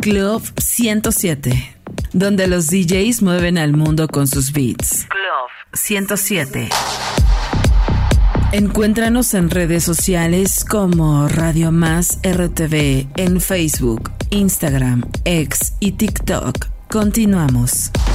Club 107, donde los DJs mueven al mundo con sus beats. Club 107. Encuéntranos en redes sociales como Radio Más RTV en Facebook, Instagram, X y TikTok. Continuamos.